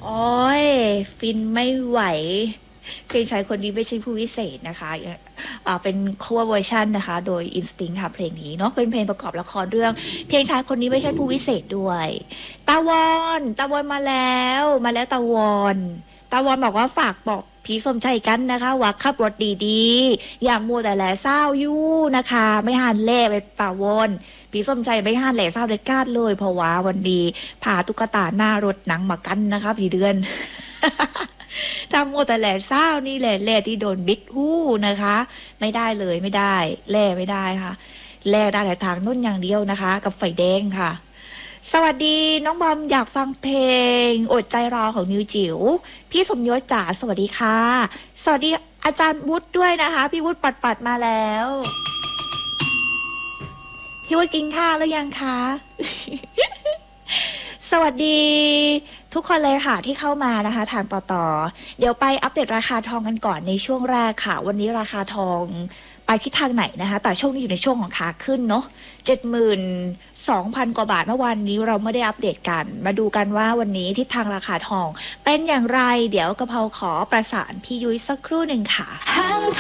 โอ้ยฟินไม่ไหวเพลงชายคนนี้ไม่ใช่ผู้วิเศษนะคะเป็น cover version นะคะโดย Instinct ค่ะเพลงนี้เนาะเป็นเพลงประกอบละครเรื่องเพลงชายคนนี้ไม่ใช่ผู้วิเศษด้วยตาวอนมาแล้วตาวอนบอกว่าฝากบอกพี่สมชัยกันนะคะว่าขับรถดีๆอย่ามัวแต่แหล่เศร้าอยู่นะคะไม่หันแล่ไปตาวอนพี่สมชัยไม่หันแหล่เศร้าเด็ดขาดเลยเพราะว่าวันดีพาตุ๊กตาหน้ารถหนังมากันนะคะพี่เดือน ทำโมแต่แหล่เศร้านี่แหละแหล่ที่โดนบิดหู้นะคะไม่ได้เลยไม่ได้แหล่ไม่ได้ค่ะแหล่ได้แต่ทางนุ่นอย่างเดียวนะคะกับไฟแดงค่ะสวัสดีน้องบอมอยากฟังเพลงอดใจรอของนิวจิ๋วพี่สมยศจ๋าสวัสดีค่ะสวัสดีอาจารย์วุฒิด้วยนะคะพี่วุฒิปัดมาแล้วพี่วุฒิกินข้าวแล้วยังคะ สวัสดีทุกคนเลยค่ะที่เข้ามานะคะทางต่อเดี๋ยวไปอัปเดตราคาทองกันก่อนในช่วงแรกค่ะวันนี้ราคาทองไปที่ทางไหนนะคะแต่ช่วงนี้อยู่ในช่วงของขาขึ้นเนาะ72,000 กว่าบาทเมื่อวานนี้เราไม่ได้อัปเดตกันมาดูกันว่าวันนี้ทิศทางราคาทองเป็นอย่างไรเดี๋ยวกะเพราขอประสานพี่ยุ้ยสักครู่หนึ่งค่ะ